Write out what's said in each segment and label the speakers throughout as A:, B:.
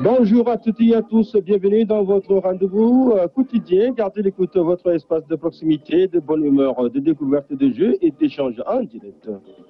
A: Bonjour à toutes et à tous, bienvenue dans votre rendez-vous quotidien. Gardez l'écoute, votre espace de proximité, de bonne humeur, de découverte de jeux et d'échanges en direct.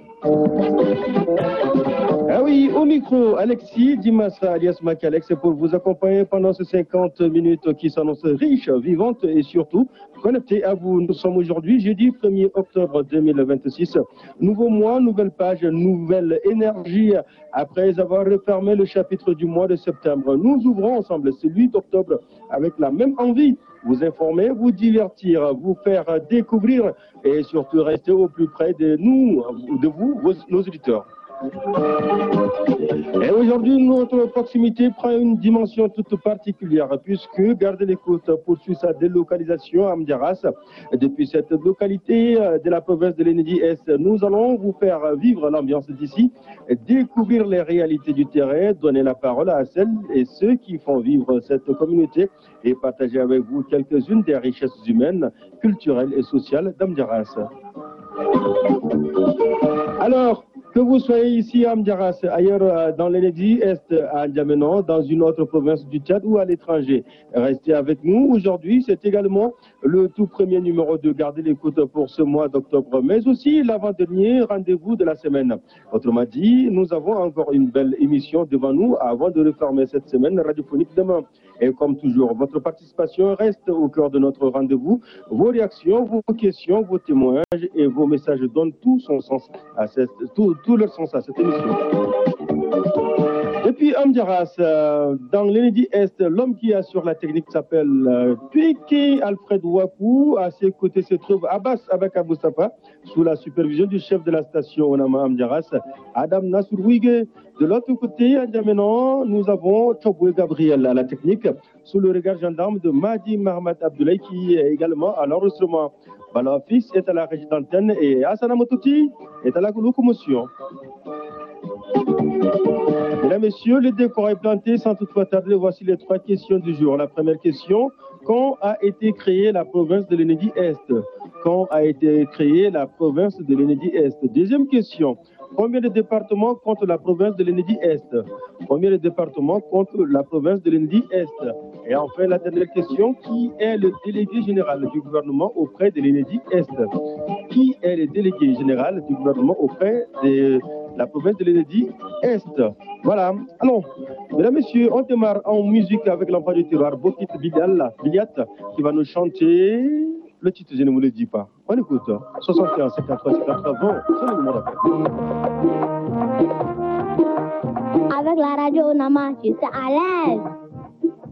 A: Ah oui, au micro, Alexis Dimassa alias Macalex pour vous accompagner pendant ces 50 minutes qui s'annoncent riches, vivantes et surtout connectées à vous. Nous sommes aujourd'hui jeudi 1er octobre 2026. Nouveau mois, nouvelle page, nouvelle énergie. Après avoir refermé le chapitre du mois de septembre, nous ouvrons ensemble celui d'octobre avec la même envie. Vous informer, vous divertir, vous faire découvrir et surtout rester au plus près de nous, de vous, nos auditeurs. Et aujourd'hui, notre proximité prend une dimension toute particulière puisque Gardez l'écoute poursuit sa délocalisation à Mdiaras. Depuis cette localité de la province de l'Enedi-Est, nous allons vous faire vivre l'ambiance d'ici, découvrir les réalités du terrain, donner la parole à celles et ceux qui font vivre cette communauté et partager avec vous quelques-unes des richesses humaines, culturelles et sociales d'Amdiaras. Alors, que vous soyez ici à Mdiaras, ailleurs dans l'Enedi-Est, à N'Djamena, dans une autre province du Tchad ou à l'étranger, restez avec nous. Aujourd'hui, c'est également le tout premier numéro de Gardez l'écoute pour ce mois d'octobre, mais aussi l'avant-dernier rendez-vous de la semaine. Autrement dit, nous avons encore une belle émission devant nous avant de refermer cette semaine radiophonique demain. Et comme toujours, votre participation reste au cœur de notre rendez-vous. Vos réactions, vos questions, vos témoignages et vos messages donnent tout leur sens à cette émission. Depuis Amdiaras, dans l'Enedi-Est, l'homme qui assure la technique s'appelle Tuiki Alfred Wakou. À ses côtés se trouve Abbas Abaka Boustapha, sous la supervision du chef de la station Onama Amdiaras, Adam Nasrouige. De l'autre côté, à N'Djamena, nous avons Choboué Gabriel à la technique, sous le regard gendarme de Mahdi Mahmoud Abdoulaye, qui est également à l'enregistrement. Bala Fils est à la régie d'antenne et Hassana Motouti est à la locomotion. Mesdames, Messieurs, le décor est planté sans toutefois tarder. Voici les trois questions du jour. La première question, quand a été créée la province de l'Enedi-Est? Quand a été créée la province de l'Enedi-Est? Deuxième question, combien de départements compte la province de l'Enedi-Est? Combien de départements compte la province de l'Enedi-Est? Et enfin, la dernière question, qui est le délégué général du gouvernement auprès de l'Enedi-Est? Qui est le délégué général du gouvernement auprès de la province de l'Enedi-Est? Voilà. Alors, mesdames, messieurs, on démarre en musique avec l'enfant du terroir, Bokit Biliat, qui va nous chanter le titre, je ne vous le dis pas. On écoute. 61, 53, 80, c'est le numéro d'appel.
B: Avec la radio Nama, tu es à l'aise.